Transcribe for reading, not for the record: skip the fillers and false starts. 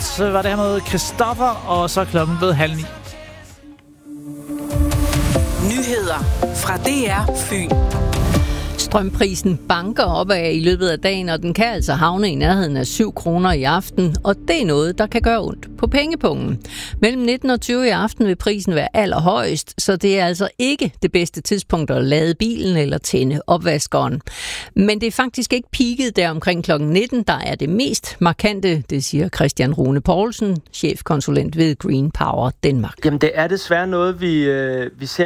så var det her med Christoffer, og så er klokken blevet 8:30. Nyheder fra DR Fyn. Strømprisen banker opad i løbet af dagen, og den kan altså havne i nærheden af 7 kroner i aften, og det er noget, der kan gøre ondt på pengepungen. Mellem 19 og 20 i aften vil prisen være allerhøjest, så det er altså ikke det bedste tidspunkt at lade bilen eller tænde opvaskeren. Men det er faktisk ikke peaket der omkring klokken 19, der er det mest markante, det siger Christian Rune Poulsen, chefkonsulent ved Green Power Danmark. Jamen det er desværre noget, vi ser